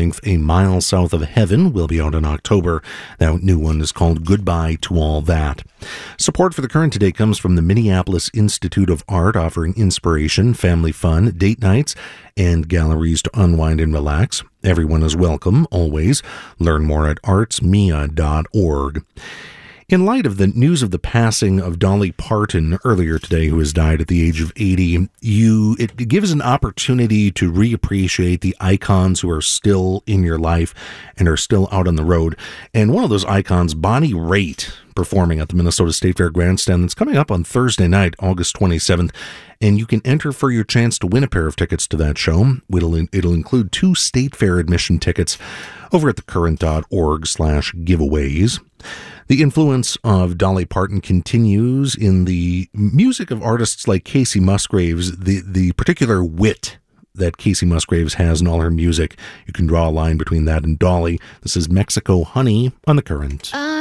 length A Mile South of Heaven will be out in October. That new one is called Goodbye to All That. Support for The Current today comes from the Minneapolis Institute of Art, offering inspiration, family fun, date nights, and galleries to unwind and relax. Everyone is welcome, always. Learn more at artsmia.org. In light of the news of the passing of Dolly Parton earlier today, who has died at the age of 80, it gives an opportunity to reappreciate the icons who are still in your life and are still out on the road. And one of those icons, Bonnie Raitt, performing at the Minnesota State Fair Grandstand. That's coming up on Thursday night, August 27th. And you can enter for your chance to win a pair of tickets to that show. It'll include 2 State Fair admission tickets over at thecurrent.org/giveaways. The influence of Dolly Parton continues in the music of artists like Kacey Musgraves, the particular wit that Kacey Musgraves has in all her music. You can draw a line between that and Dolly. This is Mexico Honey on The Current.